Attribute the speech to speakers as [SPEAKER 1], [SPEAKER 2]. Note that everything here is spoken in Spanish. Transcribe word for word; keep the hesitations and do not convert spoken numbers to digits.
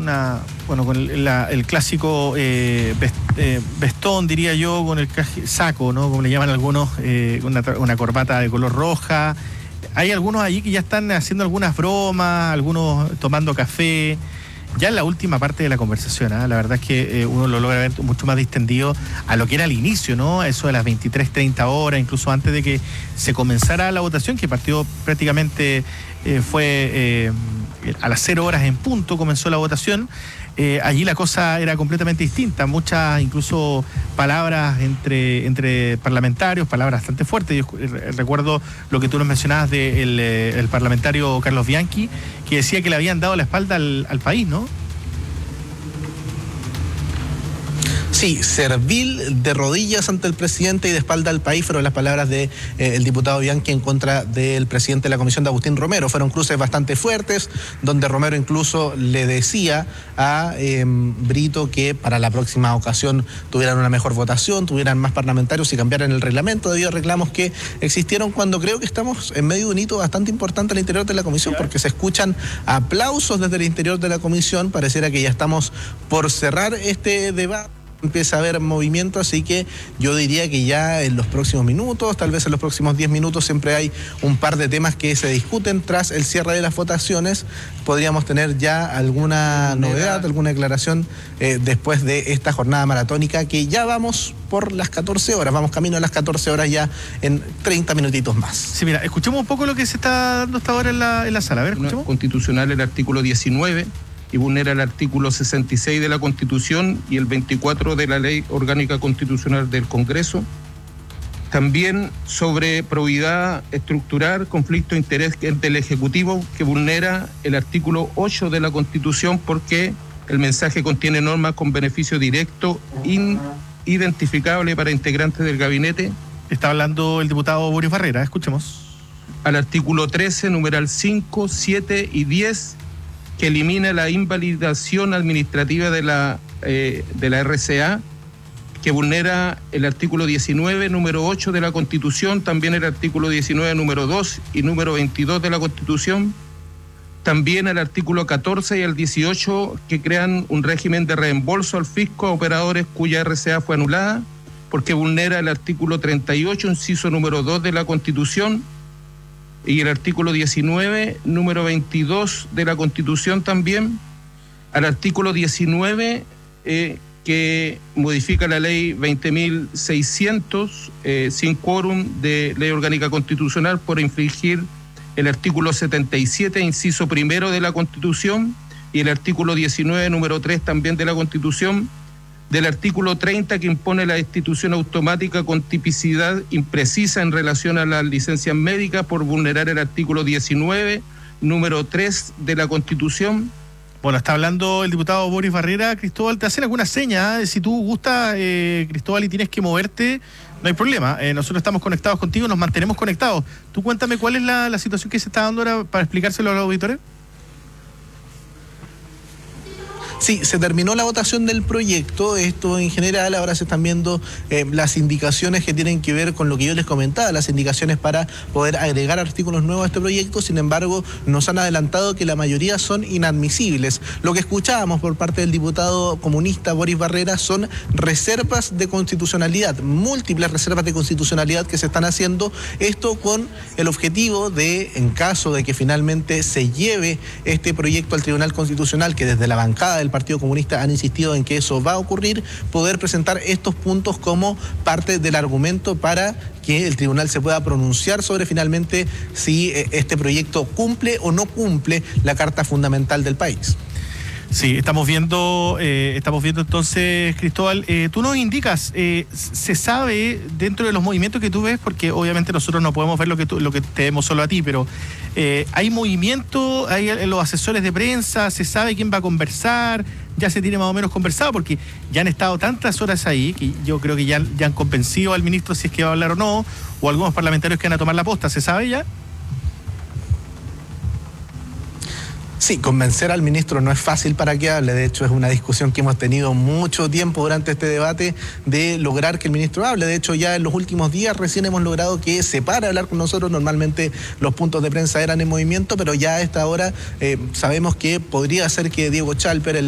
[SPEAKER 1] una, bueno, con el, la, el clásico eh, vest, eh, vestón, diría yo, con el caje, saco, ¿no? Como le llaman algunos, eh, una, una corbata de color roja. Hay algunos allí que ya están haciendo algunas bromas, algunos tomando café. Ya en la última parte de la conversación, ¿eh? La verdad es que eh, uno lo logra ver mucho más distendido a lo que era al inicio, ¿no? Eso de las veintitrés treinta horas, incluso antes de que se comenzara la votación, que partió prácticamente, eh, fue eh, a las cero horas en punto, comenzó la votación. Eh, allí la cosa era completamente distinta, muchas incluso palabras entre, entre parlamentarios, palabras bastante fuertes. Yo recuerdo lo que tú nos mencionabas del de el parlamentario Carlos Bianchi, que decía que le habían dado la espalda al, al país, ¿no?
[SPEAKER 2] Sí, servil, de rodillas ante el presidente y de espalda al país, fueron las palabras del de, eh, diputado Bianchi en contra del presidente de la comisión, de Agustín Romero. Fueron cruces bastante fuertes, donde Romero incluso le decía a eh, Brito que para la próxima ocasión tuvieran una mejor votación, tuvieran más parlamentarios y cambiaran el reglamento, debido a reclamos que existieron, cuando creo que estamos en medio de un hito bastante importante al interior de la comisión, porque se escuchan aplausos desde el interior de la comisión. Pareciera que ya estamos por cerrar este debate. Empieza a haber movimiento, así que yo diría que ya en los próximos minutos, tal vez en los próximos diez minutos, siempre hay un par de temas que se discuten tras el cierre de las votaciones. Podríamos tener ya alguna novedad, alguna declaración eh, después de esta jornada maratónica, que ya vamos por las catorce horas, vamos camino a las catorce horas ya en treinta minutitos más.
[SPEAKER 1] Sí, mira, escuchemos un poco lo que se está dando hasta ahora en la, en la sala. A ver, escuchemos.
[SPEAKER 3] Constitucional, el artículo diecinueve, y vulnera el artículo sesenta y seis de la Constitución y el veinticuatro de la Ley Orgánica Constitucional del Congreso. También sobre probidad estructural, conflicto de interés del Ejecutivo, que vulnera el artículo ocho de la Constitución, porque el mensaje contiene normas con beneficio directo inidentificable para integrantes del gabinete.
[SPEAKER 1] Está hablando el diputado Boris Barrera, escuchemos.
[SPEAKER 3] Al artículo trece, numeral cinco, siete y diez, que elimina la invalidación administrativa de la, eh, de la R C A, que vulnera el artículo diecinueve, número ocho de la Constitución, también el artículo diecinueve, número dos y número veintidós de la Constitución, también el artículo catorce y el dieciocho, que crean un régimen de reembolso al fisco a operadores cuya R C A fue anulada, porque vulnera el artículo treinta y ocho, inciso número dos de la Constitución, y el artículo diecinueve, número veintidós de la Constitución también, al artículo diecinueve, eh, que modifica la ley veinte mil seiscientos, eh, sin quórum de ley orgánica constitucional, por infringir el artículo setenta y siete, inciso primero de la Constitución, y el artículo diecinueve, número tres también de la Constitución, del artículo treinta, que impone la destitución automática con tipicidad imprecisa en relación a las licencias médicas por vulnerar el artículo diecinueve, número tres de la Constitución.
[SPEAKER 1] Bueno, está hablando el diputado Boris Barrera. Cristóbal, te hacen alguna seña, ¿eh? Si tú gustas, eh, Cristóbal, y tienes que moverte, no hay problema. Eh, nosotros estamos conectados contigo, nos mantenemos conectados. Tú cuéntame cuál es la, la situación que se está dando ahora para explicárselo a los auditores.
[SPEAKER 2] Sí, se terminó la votación del proyecto. Esto en general, ahora se están viendo eh, las indicaciones que tienen que ver con lo que yo les comentaba, las indicaciones para poder agregar artículos nuevos a este proyecto. Sin embargo, nos han adelantado que la mayoría son inadmisibles. Lo que escuchábamos por parte del diputado comunista Boris Barrera son reservas de constitucionalidad, múltiples reservas de constitucionalidad que se están haciendo, esto con el objetivo de, en caso de que finalmente se lleve este proyecto al Tribunal Constitucional, que desde la bancada del Partido Comunista han insistido en que eso va a ocurrir, poder presentar estos puntos como parte del argumento para que el tribunal se pueda pronunciar sobre finalmente si este proyecto cumple o no cumple la Carta Fundamental del país.
[SPEAKER 1] Sí, estamos viendo, eh, estamos viendo entonces, Cristóbal, eh, tú nos indicas, eh, se sabe dentro de los movimientos que tú ves, porque obviamente nosotros no podemos ver lo que tú, lo que te vemos solo a ti, pero eh, hay movimiento, hay los asesores de prensa, se sabe quién va a conversar, ya se tiene más o menos conversado, porque ya han estado tantas horas ahí, que yo creo que ya, ya han convencido al ministro si es que va a hablar o no, o algunos parlamentarios que van a tomar la posta, ¿se sabe ya?
[SPEAKER 2] Sí, convencer al ministro no es fácil para que hable. De hecho, es una discusión que hemos tenido mucho tiempo durante este debate de lograr que el ministro hable. De hecho, ya en los últimos días recién hemos logrado que se pare a hablar con nosotros. Normalmente los puntos de prensa eran en movimiento, pero ya a esta hora eh, sabemos que podría ser que Diego Chalper, el